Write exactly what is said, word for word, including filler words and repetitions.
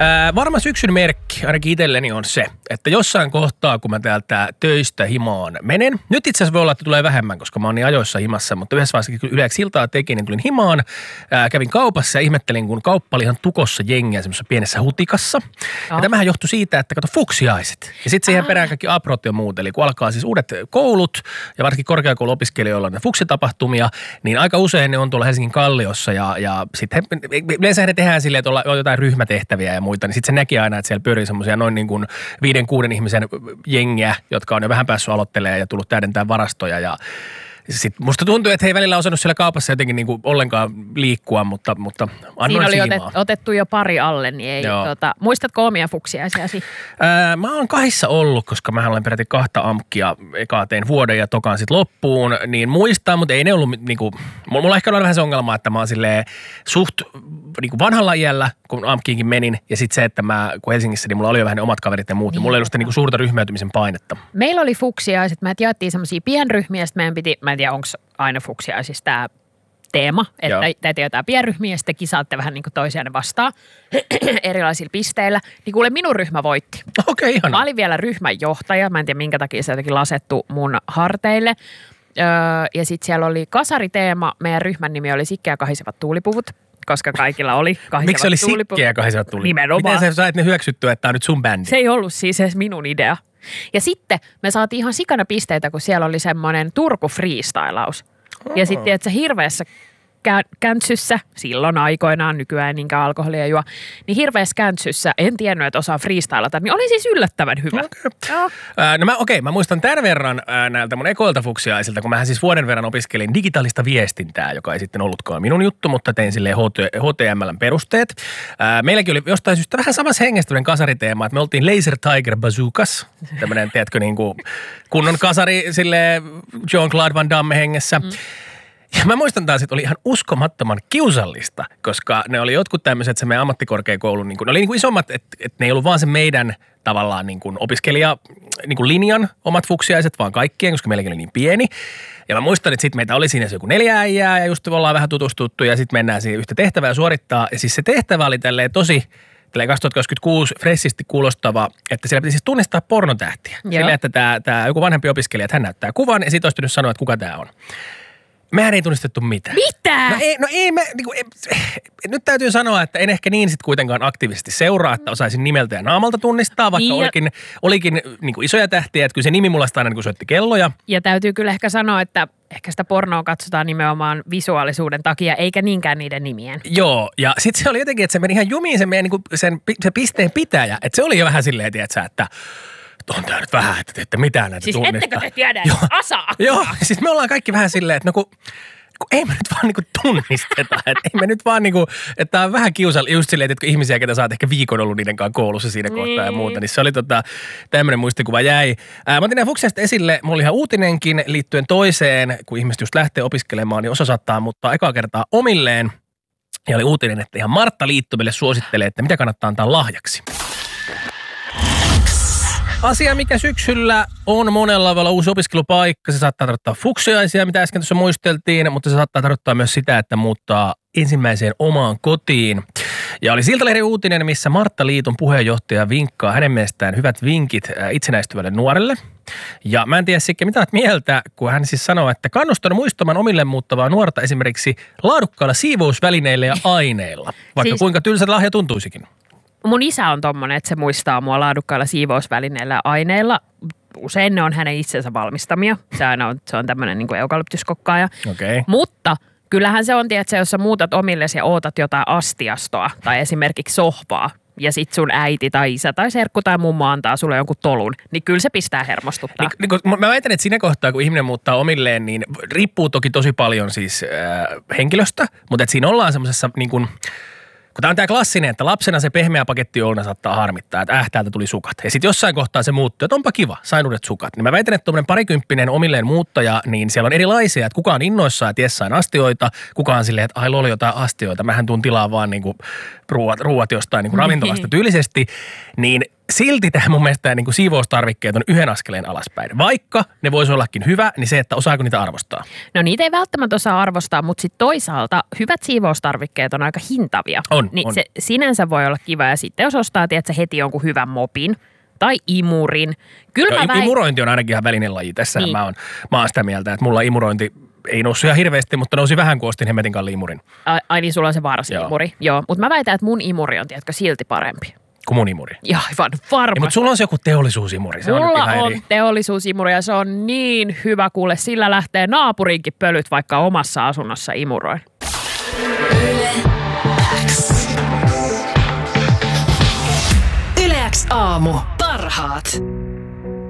Ää, varma syksyn merkki, ainakin itselleni on se, että jossain kohtaa, kun mä täältä töistä himaan menen, nyt itse asiassa voi olla, että tulee vähemmän, koska mä oon niin ajoissa himassa, mutta yhdessä vaiheessa kun yleensä iltaa tekin, niin tulin himaan, ää, kävin kaupassa ja ihmettelin, kun kauppa oli ihan tukossa jengiä semmoisessa pienessä hutikassa. Oh. Ja tämähän johtui siitä, että kato fuksiaiset. Ja sitten siihen perään kaikki aprot ja muut, eli kun alkaa siis uudet koulut ja varsinkin korkeakouluopiskelijoilla on fuksitapahtumia, niin aika usein ne on tuolla Helsingin Kalliossa ja, ja sitten yleensä ne tehdään silleen, että on jotain ryhmätehtäviä ja muita, niin sitten se näki aina, että siellä pyörii semmoisia noin niin kuin viiden, kuuden ihmisen jengiä, jotka on jo vähän päässyt aloittelemaan ja tullut täydentää varastoja ja sitten musta tuntuu, että he ei välillä osannut siellä kaupassa jotenkin niin kuin ollenkaan liikkua, mutta, mutta annoin Siinä oli siimaa. otet, otettu jo pari alle, niin ei tota, muistatko omia fuksiaisiasi? Ää, mä oon kahdessa ollut, koska mä olen peräti kahta amkkia, ekaa tein vuoden ja tokaan sitten loppuun, niin muistan, mutta ei ne ollut niinku, mulla ehkä on vähän se ongelma, että mä oon silleen suht niinku vanhalla iällä, kun amkkiinkin menin, ja sitten se, että mä, kun Helsingissä, niin mulla oli jo vähän ne omat kaverit ja muut, niin, niin mulla ei ollut sitä niinku suurta ryhmäytymisen painetta. Meillä oli fuksiaiset, me jaettiin semmoisia pienryhmiä, sitten meidän piti, mä en tiedä, onko aina fuksiaisissa tämä teema, että täytyy jotain pienryhmiä ja sitten kisaatte vähän niin kuin toisiaan vastaan erilaisilla pisteillä. Niin kuule, minun ryhmä voitti. Okei, okay, ihanaa. Mä olin vielä ryhmänjohtaja, mä en tiedä minkä takia se jotenkin lasettu mun harteille. Öö, ja sitten siellä oli kasariteema, meidän ryhmän nimi oli Sikkeä kahisevat tuulipuvut, koska kaikilla oli kahisevat Miksi oli tuulipuvut. Sikkeä kahisevat tuulipuvut? Nimenomaan. Miten sä sait ne hyväksyttyä, että tämä on nyt sun bändi? Se ei ollut siis edes minun idea. Ja sitten me saatiin ihan sikana pisteitä, kun siellä oli semmoinen Turku freestylaus. Oh. Ja sitten, että se hirveässä kä- käntsyssä, silloin aikoinaan, nykyään ei niinkään alkoholia juo, niin hirveässä käntsyssä, en tiennyt, että osaa freestylata, niin oli siis yllättävän hyvä. Okay. Oh. Äh, no mä, okei, okay, mä muistan tämän verran äh, näiltä mun ekoilta fuksiaisilta, kun mähän siis vuoden verran opiskelin digitaalista viestintää, joka ei sitten ollutkaan minun juttu, mutta tein silleen H T M L:n perusteet. Äh, meilläkin oli jostain syystä vähän samassa hengestä kasariteema, että me oltiin Laser Tiger Bazookas, tämmönen, tiedätkö, niin kuin kunnon kasari silleen Jean-Claude Van Damme hengessä. Mm. Ja mä muistan taas, että oli ihan uskomattoman kiusallista, koska ne oli jotkut tämmöiset, se meidän ammattikorkeakoulun, niin kuin, ne oli niin kuin isommat, että, että ne ei ollut vaan se meidän tavallaan niin kuin opiskelija niin kuin linjan omat fuksiaiset, vaan kaikkien, koska meilläkin oli niin pieni. Ja mä muistan, että sitten meitä oli siinä se joku neljä äijää ja just ollaan vähän tutustuttu ja sitten mennään siihen yhtä tehtävää suorittaa. Ja siis se tehtävä oli tälleen tosi kaksituhattakaksikymmentäkuusi fressisti kuulostava, että siellä piti siis tunnistaa pornotähtiä. Silleen, että tämä, tämä joku vanhempi opiskelija, että hän näyttää kuvan ja sitten olisi pitänyt sanoa, että kuka tämä on. Mehän ei tunnistettu mitään. Mitä? No ei, no ei me, niin kuin, nyt täytyy sanoa, että en ehkä niin sitten kuitenkaan aktiivisesti seuraa, että osaisin nimeltä ja naamalta tunnistaa, vaikka niin olikin, olikin niin kuin isoja tähtiä, että kyllä se nimi mulla aina niin kuin soitti kelloja. Ja täytyy kyllä ehkä sanoa, että ehkä sitä pornoa katsotaan nimenomaan visuaalisuuden takia, eikä niinkään niiden nimien. Joo, ja sitten se oli jotenkin, että se meni ihan jumiin se meidän niin kuin sen, se pisteen pitäjä, että se oli jo vähän silleen, tiedätkö, että on tää nyt vähän, että te ette mitään näitä siis tunnistaa. Siis ettekö te tiedä, asaa? Joo, siis me ollaan kaikki vähän silleen, että no kun, kun ei me nyt vaan niinku tunnisteta. Että ei me nyt vaan niinku, että tää on vähän kiusallista just silleen, että kun ihmisiä, ketä sä oot ehkä viikon ollut niiden kanssa koulussa siinä niin. kohtaa ja muuta. Niin se oli tota, tämmönen muistikuva jäi. Ää, mä otin nämä fuksiaiset esille. Mulla oli ihan uutinenkin liittyen toiseen, kun ihmiset just lähtee opiskelemaan, niin osa saattaa muuttaa ekaa kertaa omilleen. Ja oli uutinen, että ihan Martta Liitto meille suosittelee, että mitä kannattaa antaa lahjaksi. Asia, mikä syksyllä on monella tavalla uusi opiskelupaikka. Se saattaa tarkoittaa fuksiaisia, mitä äsken tuossa muisteltiin, mutta se saattaa tarkoittaa myös sitä, että muuttaa ensimmäiseen omaan kotiin. Ja oli Siltalehden uutinen, missä Martta Liiton puheenjohtaja vinkkaa hänen mielestään hyvät vinkit itsenäistyvälle nuorelle. Ja mä en tiedä Sikke, mitä olet mieltä, kun hän siis sanoo, että kannustan muistamaan omille muuttavaa nuorta esimerkiksi laadukkailla siivousvälineillä ja aineilla, vaikka siis kuinka tylsä lahja tuntuisikin. Mun isä on tommonen, että se muistaa mua laadukkailla siivousvälineillä ja aineilla. Usein ne on hänen itsensä valmistamia. Se aina on, se on tämmöinen niin kuin eukalyptyskokkaaja. Okay. Mutta kyllähän se on, tiedätkö, jos sä muutat omillesi ja ootat jotain astiastoa tai esimerkiksi sohvaa ja sit sun äiti tai isä tai serkku tai mummo antaa sulle jonkun tolun, niin kyllä se pistää hermostuttaa. Niin, niin, mä väitän, että siinä kohtaa, kun ihminen muuttaa omilleen, niin riippuu toki tosi paljon siis äh, henkilöstä, mutta että siinä ollaan semmoisessa niin kuin kun tämä on tämä klassinen, että lapsena se pehmeä paketti olna saattaa harmittaa, että äh, täältä tuli sukat. Ja sitten jossain kohtaa se muuttuu, että onpa kiva, sain uudet sukat. Niin mä väitän, että tuommoinen parikymppinen omilleen muuttaja, niin siellä on erilaisia, että kuka on innoissaan, että jes sain astioita, kuka on silleen, että ai loli jotain astioita, mähän tuun tilaa vaan niinku ruuat, ruuat jostain niinku ravintolasta tyylisesti. Niin silti tämä mun mielestä niin kuin siivoustarvikkeet on yhden askeleen alaspäin. Vaikka ne voisi ollakin hyvä, niin se, että osaako niitä arvostaa. No niitä ei välttämättä osaa arvostaa, mutta sitten toisaalta hyvät siivoustarvikkeet on aika hintavia. On, niin on. Se sinänsä voi olla kiva ja sitten jos ostaa, tiedätkö, heti jonkun hyvän mopin tai imurin. Kyllä Joo, mä väin... Imurointi on ainakin ihan välinen laji. Tässä Niin. mä, oon, mä oon sitä mieltä, että mulla imurointi ei noussut ihan hirveästi, mutta nousi vähän, kun ostin hemmetin kalliin imurin. Ai, ai niin, sulla on se varsi-imuri. Joo, Joo. mutta mä väitän, että mun imuri on, tiedätkö, silti parempi. Kuin mun imuri. Ja aivan varmasti. Mutta sulla on se joku teollisuusimuri. Se Mulla on, nyt ihan on eri. teollisuusimuri ja se on niin hyvä, kuule, sillä lähtee naapurinkin pölyt, vaikka omassa asunnossa imuroin. Yle X aamu. Parhaat.